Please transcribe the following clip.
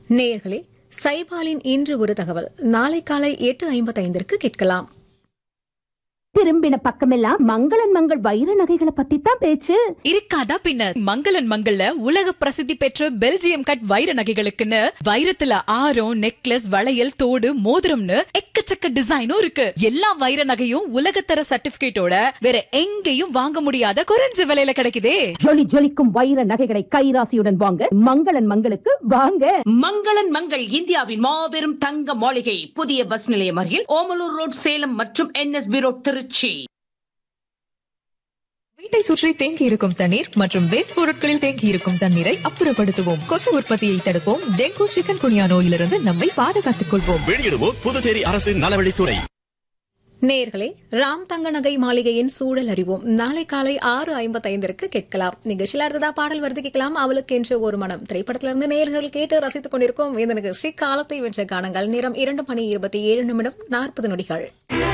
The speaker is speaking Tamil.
நேயர்களே, சைபாலின் இன்று ஒரு தகவல் நாளை காலை 8:55 கேட்கலாம். திரும்பின பக்கமெல்லாம் மங்களன் மங்கள் வைர நகைகளை பத்தி தான் பேச்சு. இருக்காதா பின்ன. மங்களன் மங்கள்ல உலக பிரசித்தி பெற்ற பெல்ஜியம் கட் வைர நகைகளுக்குன்னு வைரத்துல ஆரம், நெக்லஸ், வளையல், தோடு, மோதிரம்னு எக்கச்சக்க டிசைனும் இருக்கு. எல்லா வைர நகையும் உலகத்தர சர்டிபிகேட்டோட வேற எங்கேயும் வாங்க முடியாத குறைஞ்ச விலையில கிடைக்குதே. ஜொலி ஜொலிக்கும் வைர நகைகளை கைராசியுடன் வாங்க மங்களன் மங்களுக்கு வாங்க. மங்களன் மங்கள் இந்தியாவின் மாபெரும் தங்க மாளிகை, புதிய பஸ் நிலையம் அருகில் ஓமலூர் ரோட், சேலம் மற்றும் NSB ரோட், திருச்சி. வீட்டை சுற்றி தேங்கி இருக்கும் தண்ணீர் மற்றும் வேஸ்ட் பொருட்களில் தேங்கி இருக்கும் தண்ணீரை அப்புறப்படுத்துவோம். கொசு உற்பத்தியை தடுப்போம். டெங்கு, சிக்கன் குனியா நோயிலிருந்து நம்மை பாதுகாத்துக் கொள்வோம். வெளியிடுவோம் புதுச்சேரி அரசின் நலவழித்துறை. நேயர்களே, ராம் தங்க நகை மாளிகையின் சூழல் அறிவோம் நாளை காலை 6:55 கேட்கலாம். நிகழ்ச்சியில் அடுத்ததா பாடல் வருது கேட்கலாம். அவளுக்கு என்று ஒரு மனம் திரைப்படத்திலிருந்து நேயர்கள் கேட்டு ரசித்துக் கொண்டிருக்கும் இந்த நிகழ்ச்சி காலத்தை வென்ற கானங்கள். நேரம் 2:27 40 நொடிகள்.